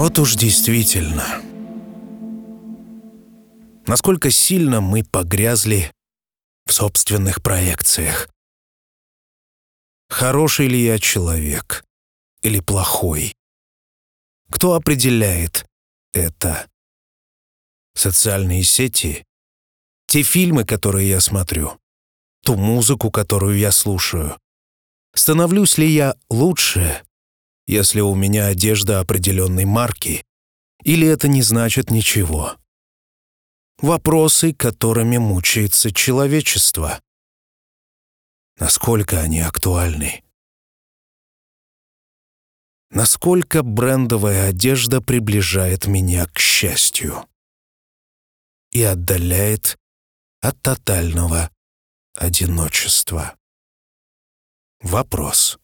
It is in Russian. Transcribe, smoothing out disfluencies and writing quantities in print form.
Вот уж действительно. Насколько сильно мы погрязли в собственных проекциях. Хороший ли я человек или плохой? Кто определяет это? Социальные сети? Те фильмы, которые я смотрю? Ту музыку, которую я слушаю? Становлюсь ли я лучше, если у меня одежда определенной марки? Или это не значит ничего? Вопросы, которыми мучается человечество. Насколько они актуальны? Насколько брендовая одежда приближает меня к счастью и отдаляет от тотального одиночества? Вопрос.